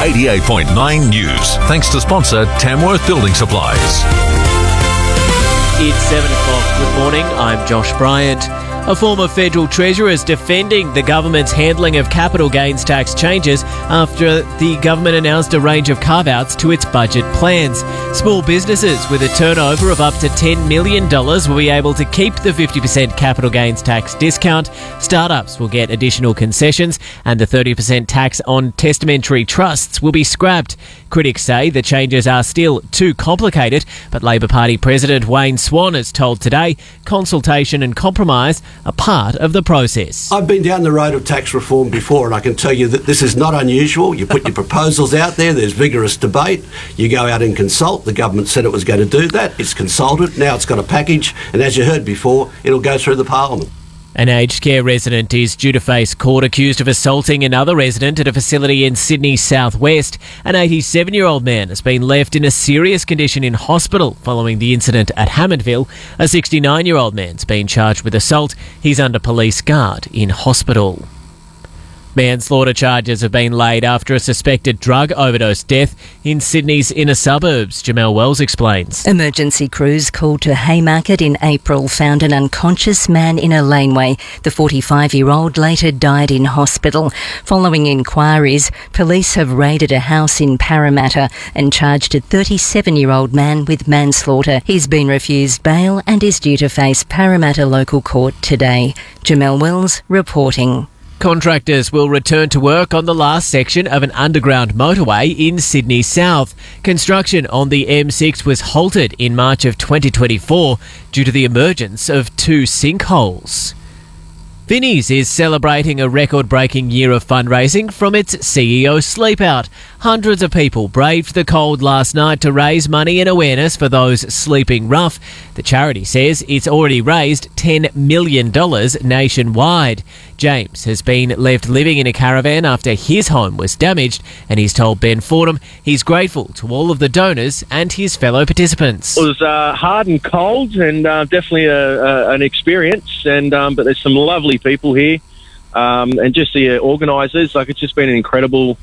88.9 News. Thanks to sponsor Tamworth Building Supplies. It's 7 o'clock. Good morning. I'm Josh Bryant. A former federal treasurer is defending the government's handling of capital gains tax changes after the government announced a range of carve-outs to its budget plans. Small businesses with a turnover of up to $10 million will be able to keep the 50% capital gains tax discount. Startups will get additional concessions, and the 30% tax on testamentary trusts will be scrapped. Critics say the changes are still too complicated, but Labor Party President Wayne Swan has told Today consultation and compromise are part of the process. I've been down the road of tax reform before, and I can tell you that this is not unusual. You put your proposals out there, there's vigorous debate, you go out and consult. The government said it was going to do that, it's consulted, now it's got a package, and as you heard before, it'll go through the Parliament. An aged care resident is due to face court accused of assaulting another resident at a facility in Sydney's southwest. An 87-year-old man has been left in a serious condition in hospital following the incident at Hammondville. A 69-year-old man's been charged with assault. He's under police guard in hospital. Manslaughter charges have been laid after a suspected drug overdose death in Sydney's inner suburbs. Jamelle Wells explains. Emergency crews called to Haymarket in April found an unconscious man in a laneway. The 45-year-old later died in hospital. Following inquiries, police have raided a house in Parramatta and charged a 37-year-old man with manslaughter. He's been refused bail and is due to face Parramatta local court today. Jamelle Wells reporting. Contractors will return to work on the last section of an underground motorway in Sydney South. Construction on the M6 was halted in March of 2024 due to the emergence of two sinkholes. Vinnie's is celebrating a record-breaking year of fundraising from its CEO Sleepout. Hundreds of people braved the cold last night to raise money and awareness for those sleeping rough. The charity says it's already raised $10 million nationwide. James has been left living in a caravan after his home was damaged, and he's told Ben Fordham he's grateful to all of the donors and his fellow participants. It was hard and cold, and definitely an experience. But there's some lovely people here, and just the organisers. Like, it's just been an incredible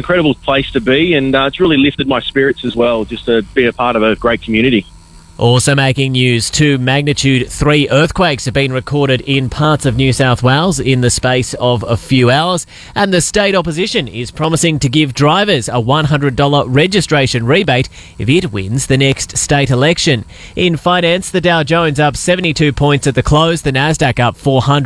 place to be, and it's really lifted my spirits as well, just to be a part of a great community. Also making news, 2 magnitude 3 earthquakes have been recorded in parts of New South Wales in the space of a few hours, and the state opposition is promising to give drivers a $100 registration rebate if it wins the next state election. In finance, the Dow Jones up 72 points at the close, the Nasdaq up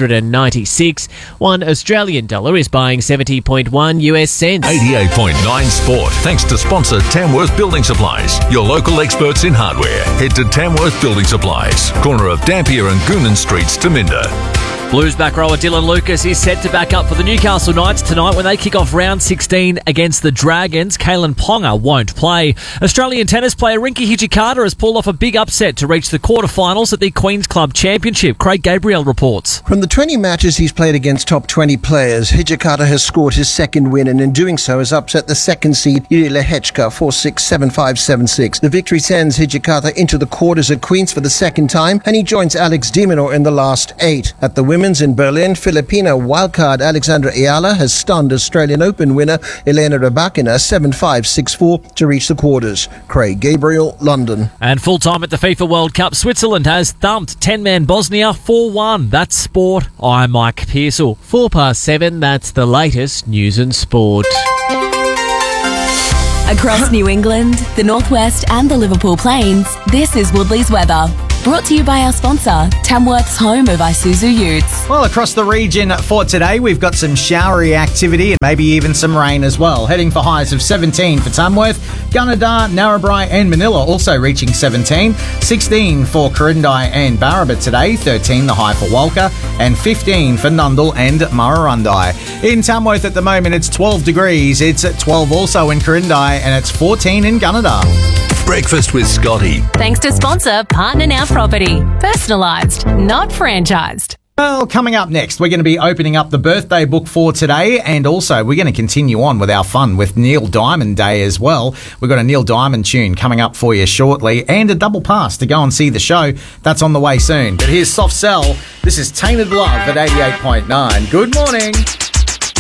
496. $1 Australian dollar is buying 70.1 US cents. 88.9 Sport. Thanks to sponsor Tamworth Building Supplies, your local experts in hardware. Head to Tamworth Building Supplies, corner of Dampier and Goonan Streets, Taminda. Blues back rower Dylan Lucas is set to back up for the Newcastle Knights tonight when they kick off round 16 against the Dragons. Kalen Ponga won't play. Australian tennis player Rinky Hijikata has pulled off a big upset to reach the quarterfinals at the Queen's Club Championship. Craig Gabriel reports. From the 20 matches he's played against top 20 players, Hijikata has scored his second win, and in doing so has upset the second seed Yuri Lehechka 4-6, 7-5, 7-6. The victory sends Hijikata into the quarters at Queen's for the second time, and he joins Alex de Minaur in the last 8. At the women's in Berlin, Filipino wildcard Alexandra Ayala has stunned Australian Open winner Elena Rybakina 7-5, 6-4 to reach the quarters. Craig Gabriel, London. And full time at the FIFA World Cup, Switzerland has thumped 10-man Bosnia 4-1. That's sport. I'm Mike Pearsall. 7:04, that's the latest news and sport. Across New England, the Northwest and the Liverpool Plains, this is Woodley's weather. Brought to you by our sponsor, Tamworth's home of Isuzu Utes. Well, across the region for today, we've got some showery activity and maybe even some rain as well. Heading for highs of 17 for Tamworth, Gunnedah, Narrabri and Manila also reaching 17. 16 for Quirindi and Barraba today, 13 the high for Walker, and 15 for Nundle and Murrurundi. In Tamworth at the moment, it's 12 degrees. It's at 12 also in Quirindi, and it's 14 in Gunnedah. Breakfast with Scotty. Thanks to sponsor Partner Now Property. Personalised, not franchised. Well, coming up next, we're going to be opening up the birthday book for today, and also we're going to continue on with our fun with Neil Diamond Day as well. We've got a Neil Diamond tune coming up for you shortly, and a double pass to go and see the show. That's on the way soon. But here's Soft Cell. This is Tainted Love at 88.9. Good morning.